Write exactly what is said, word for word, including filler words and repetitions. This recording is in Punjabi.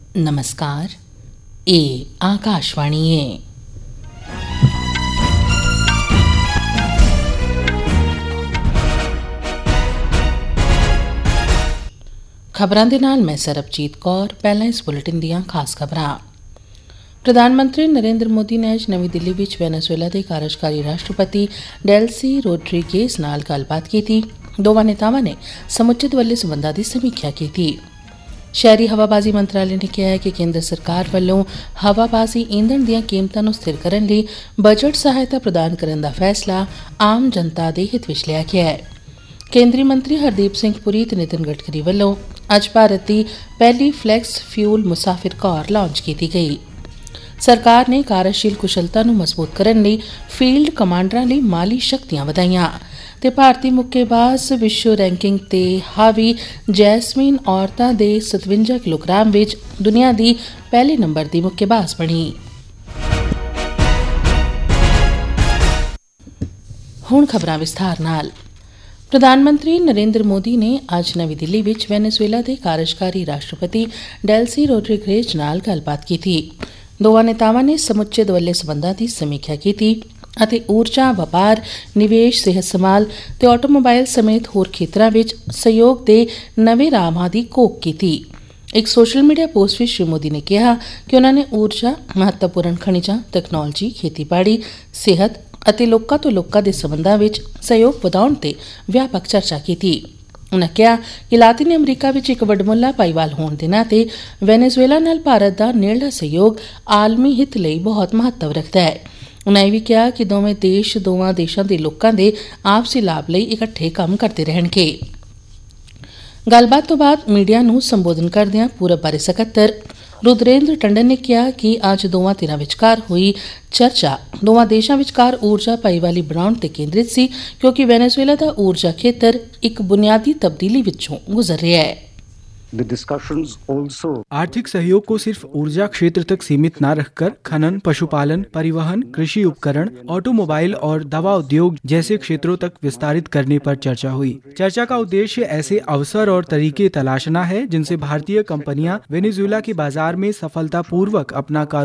नमस्कार, ਇਹ ਆਕਾਸ਼ਵਾਣੀ ਹੈ। ਖਬਰਾਂ ਦੇ ਨਾਲ ਮੈਂ ਸਰਬਜੀਤ ਕੌਰ। ਪਹਿਲਾਂ ਇਸ ਬੁਲੇਟਿਨ ਦੀਆਂ ਖਾਸ ਖਬਰਾਂ। ਪ੍ਰਧਾਨ ਮੰਤਰੀ ਨਰਿੰਦਰ ਮੋਦੀ ਨੇ ਅੱਜ ਨਵੀਂ ਦਿੱਲੀ ਵਿੱਚ ਵੈਨੇਜ਼ੁਏਲਾ ਦੇ ਕਾਰਜਕਾਰੀ ਰਾਸ਼ਟਰਪਤੀ ਡੈਲਸੀ ਰੋਡਰੀਗੇਜ਼ ਨਾਲ ਗੱਲਬਾਤ ਕੀਤੀ। ਦੋਵਾਂ ਨੇਤਾਵਾਂ ਨੇ ਸਮੁੱਚੇ ਦੁਵੱਲੇ ਸਬੰਧਾਂ ਦੀ ਸਮੀਖਿਆ ਕੀਤੀ। ਸ਼ਹਿਰੀ ਹਵਾਬਾਜ਼ੀ ਮੰਤਰਾਲੇ ਨੇ ਕਿਹਾ ਹੈ ਕਿ ਕੇਂਦਰ ਸਰਕਾਰ ਵੱਲੋਂ ਹਵਾਬਾਜ਼ੀ ਈਂਧਣ ਦੀਆਂ ਕੀਮਤਾਂ ਨੂੰ ਸਥਿਰ ਕਰਨ ਲਈ ਬਜਟ ਸਹਾਇਤਾ ਪ੍ਰਦਾਨ ਕਰਨ ਦਾ ਫੈਸਲਾ ਆਮ ਜਨਤਾ ਦੇ ਹਿੱਤ ਵਿੱਚ ਲਿਆ ਗਿਆ ਹੈ। ਕੇਂਦਰੀ ਮੰਤਰੀ ਹਰਦੀਪ ਸਿੰਘ ਪੁਰੀ ਤੇ ਨਿਤਿਨ ਗਡਕਰੀ ਵੱਲੋਂ ਅੱਜ ਭਾਰਤ ਦੀ ਪਹਿਲੀ ਫਲੈਕਸ ਫਿਊਲ ਮੁਸਾਫਿਰ ਕਾਰ ਲਾਂਚ ਕੀਤੀ ਗਈ। ਸਰਕਾਰ ਨੇ ਕਾਰਜਸ਼ੀਲ ਕੁਸ਼ਲਤਾ ਨੂੰ ਮਜ਼ਬੂਤ ਕਰਨ ਲਈ ਫੀਲਡ ਕਮਾਂਡਰਾਂ ਲਈ ਮਾਲੀ ਸ਼ਕਤੀਆਂ ਵਧਾਈਆਂ ਤੇ ਭਾਰਤੀ ਮੁੱਕੇਬਾਜ਼ ਵਿਸ਼ਵ ਰੈਂਕਿੰਗ ਤੇ ਹਾਵੀ ਜੈਸਮੀਨ ਔਰਤਾਂ ਦੇ ਸਤਵੰਜਾ ਕਿਲੋਗ੍ਰਾਮ ਵਿੱਚ ਦੁਨੀਆ ਦੀ ਪਹਿਲੇ ਨੰਬਰ ਦੀ ਮੁੱਕੇਬਾਜ਼ ਬਣੀ। ਹੁਣ ਖਬਰਾਂ ਵਿਸਥਾਰ ਨਾਲ। ਪ੍ਰਧਾਨ ਮੰਤਰੀ ਨਰਿੰਦਰ ਮੋਦੀ ਨੇ ਅੱਜ ਨਵੀਂ ਦਿੱਲੀ ਵਿੱਚ ਵੈਨੇਜ਼ੁਏਲਾ ਦੇ ਕਾਰਜਕਾਰੀ ਰਾਸ਼ਟਰਪਤੀ ਡੈਲਸੀ ਰੋਡਰੀਗੇਜ਼ ਨਾਲ ਗੱਲਬਾਤ ਕੀਤੀ। ਦੋਵਾਂ ਨੇਤਾਵਾਂ ਨੇ ਸਮੁੱਚੇ ਦੁਵੱਲੇ ਸਬੰਧਾਂ ਦੀ ਸਮੀਖਿਆ ਕੀਤੀ ਅਤੇ ਊਰਜਾ, ਵਪਾਰ, ਨਿਵੇਸ਼, ਸਿਹਤ ਸੰਭਾਲ ਤੇ ਆਟੋਮੋਬਾਈਲ ਸਮੇਤ ਹੋਰ ਖੇਤਰਾਂ ਵਿੱਚ ਸਹਿਯੋਗ ਦੇ ਨਵੇਂ ਰਾਹਾਂ ਦੀ ਘੋਖ ਕੀਤੀ। ਇੱਕ ਸੋਸ਼ਲ ਮੀਡੀਆ ਪੋਸਟ ਵਿੱਚ ਸ਼੍ਰੀ ਮੋਦੀ ਨੇ ਕਿਹਾ ਕਿ ਉਨ੍ਹਾਂ ਨੇ ਊਰਜਾ, ਮਹੱਤਵਪੂਰਨ ਖਣਿਜਾਂ, ਤਕਨਾਲੋਜੀ, ਖੇਤੀਬਾੜੀ, ਸਿਹਤ ਅਤੇ ਲੋਕਾਂ ਤੋਂ ਲੋਕਾਂ ਦੇ ਸਬੰਧਾਂ ਵਿੱਚ ਸਹਿਯੋਗ ਵਧਾਉਣ ਤੇ ਵਿਆਪਕ ਚਰਚਾ ਕੀਤੀ। ਉਨ੍ਹਾਂ ਕਿਹਾ ਕਿ ਲਾਤੀਨੀ ਅਮਰੀਕਾ ਵਿੱਚ ਇੱਕ ਵੱਡਮੁੱਲਾ ਭਾਈਵਾਲ ਹੋਣ ਦੇ ਨਾਤੇ ਵੈਨੇਜ਼ੁਏਲਾ ਨਾਲ ਭਾਰਤ ਦਾ ਨੇੜਲਾ ਸਹਿਯੋਗ ਆਲਮੀ ਹਿੱਤ ਲਈ ਬਹੁਤ ਮਹੱਤਵ ਰੱਖਦਾ ਹੈ। ਉਨ੍ਹਾਂ ਇਹ ਵੀ ਕਿਹਾ ਕਿ ਦੋਵੇਂ ਦੇਸ਼ ਦੋਵਾਂ ਦੇਸ਼ਾਂ ਦੇ ਲੋਕਾਂ ਦੇ ਆਪਸੀ ਲਾਭ ਲਈ ਇਕੱਠੇ ਕੰਮ ਕਰਦੇ ਰਹਿਣਗੇ। ਗੱਲਬਾਤ ਤੋਂ ਬਾਅਦ ਮੀਡੀਆ ਨੂੰ ਸੰਬੋਧਨ ਕਰਦਿਆਂ ਪੂਰਬ ਬਾਰੇ ਸਕੱਤਰ ਰੁਦਰੇਂਦਰ ਟੰਡਨ ਨੇ ਕਿਹਾ ਕਿ ਅੱਜ ਦੋਵਾਂ ਧਿਰਾਂ ਵਿਚਕਾਰ ਹੋਈ ਚਰਚਾ ਦੋਵਾਂ ਦੇਸ਼ਾਂ ਵਿਚਕਾਰ ਊਰਜਾ ਭਾਈਵਾਲੀ ਬਣਾਉਣ ਤੇ ਕੇਂਦਰਿਤ ਸੀ, ਕਿਉਂਕਿ ਵੈਨੇਜ਼ੁਏਲਾ ਦਾ ਊਰਜਾ ਖੇਤਰ ਇੱਕ ਬੁਨਿਆਦੀ ਤਬਦੀਲੀ ਵਿੱਚੋਂ गुजर ਰਿਹਾ है। The discussions also आर्थिक सहयोग को सिर्फ ऊर्जा क्षेत्र तक सीमित न रखकर खनन, पशुपालन, परिवहन, कृषि उपकरण, ऑटोमोबाइल और दवा उद्योग जैसे क्षेत्रों तक विस्तारित करने पर चर्चा हुई। चर्चा का उद्देश्य ऐसे अवसर और तरीके तलाशना है जिनसे भारतीय कंपनियां वेनेजुएला के बाजार में सफलतापूर्वक अपना